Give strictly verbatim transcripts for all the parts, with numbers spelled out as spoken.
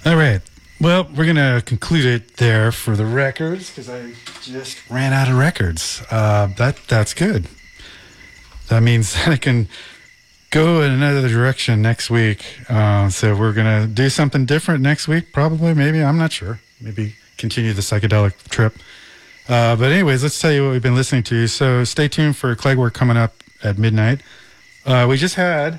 All right. Well, we're going to conclude it there for the records because I just ran out of records. Uh, that That's good. That means I can go in another direction next week. Uh, so we're going to do something different next week, probably, maybe. I'm not sure. Maybe continue the psychedelic trip. Uh, but anyways, let's tell you what we've been listening to. So stay tuned for Cleggwork coming up at midnight. Uh, we just had...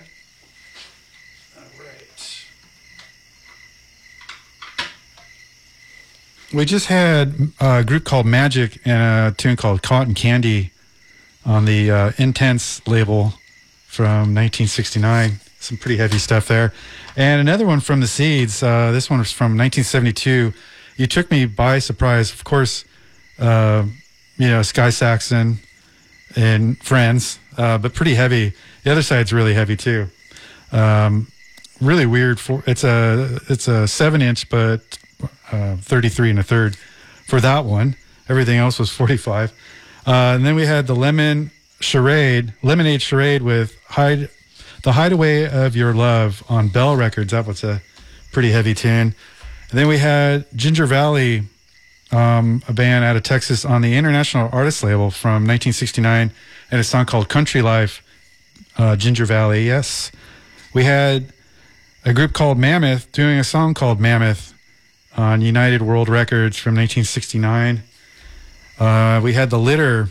We just had a group called Magic and a tune called Cotton Candy on the uh, Intense label from nineteen sixty-nine. Some pretty heavy stuff there. And another one from the Seeds. Uh, this one was from nineteen seventy-two. You Took Me by Surprise. Of course, uh, you know, Sky Saxon and Friends, uh, but pretty heavy. The other side's really heavy too. Um, really weird. For it's a it's a seven inch, but Uh, thirty-three and a third for that one. Everything else was forty-five. Uh, and then we had the Lemon Charade, Lemonade Charade with Hide, The Hideaway of Your Love on Bell Records. That was a pretty heavy tune. And then we had Ginger Valley, um, a band out of Texas on the International Artist label from nineteen sixty-nine, and a song called Country Life, uh, Ginger Valley, yes. We had a group called Mammoth doing a song called Mammoth on United World Records from nineteen sixty-nine. Uh, we had The Litter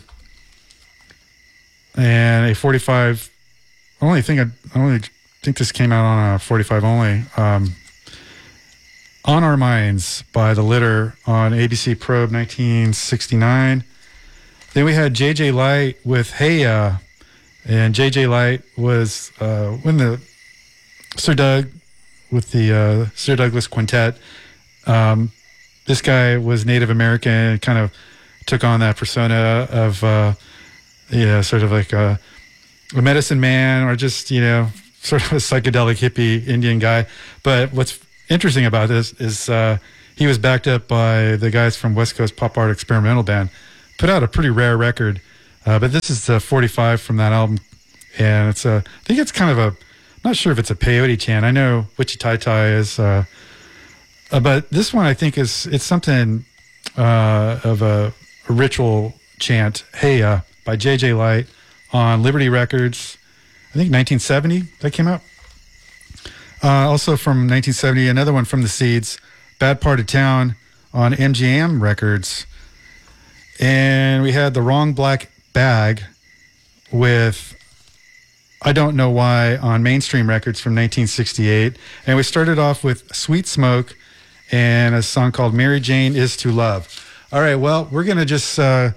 and a forty-five. I only think I, I only think this came out on a forty-five only. Um, On Our Minds by The Litter on A B C Probe nineteen sixty-nine. Then we had J J Light with Hey Ya, and J J Light was uh, when the Sir Doug with the uh, Sir Douglas Quintet. Um, this guy was Native American, kind of took on that persona of, uh, you know, sort of like a, a medicine man or just, you know, sort of a psychedelic hippie Indian guy. But what's interesting about this is uh, he was backed up by the guys from West Coast Pop Art Experimental Band. Put out a pretty rare record, uh, but this is the forty-five from that album. And it's a, I think it's kind of a, I'm not sure if it's a peyote chant. I know Wichita Tai is... Uh, Uh, but this one, I think, is it's something uh, of a, a ritual chant. Hey, uh, by J J Light on Liberty Records. I think nineteen seventy that came out. Uh, also from nineteen seventy, another one from the Seeds, Bad Part of Town on M G M Records. And we had The Wrong Black Bag with I Don't Know Why on Mainstream Records from nineteen sixty-eight. And we started off with Sweet Smoke and a song called Mary Jane Is to Love. All right, well, we're going to just uh,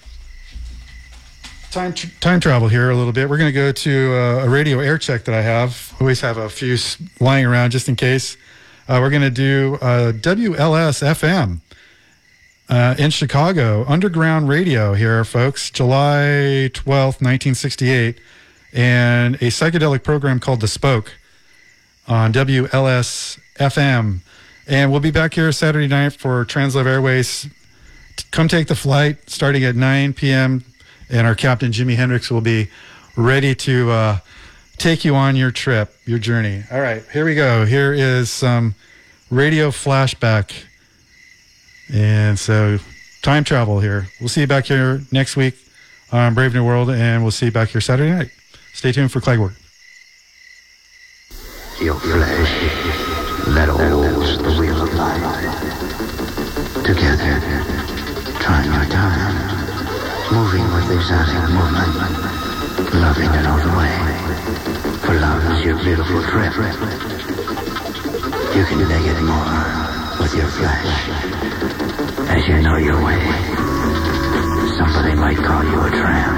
time tr- time travel here a little bit. We're going to go to uh, a radio air check that I have. I always have a few lying around just in case. Uh, we're going to do uh, W L S F M uh, in Chicago, underground radio here, folks, July twelfth, nineteen sixty-eight, and a psychedelic program called The Spoke on W L S F M. And we'll be back here Saturday night for Translove Airways. Come take the flight starting at nine p.m. And our captain, Jimi Hendrix, will be ready to uh, take you on your trip, your journey. All right, here we go. Here is some radio flashback. And so time travel here. We'll see you back here next week on Brave New World, and we'll see you back here Saturday night. Stay tuned for Cleggwork. Your flesh, that holds the wheel of life. Together, trying our time, moving with exotic movement, loving it all the way. For love is your beautiful trip. You can dig it more with your flesh, as you know your way. Somebody might call you a tramp.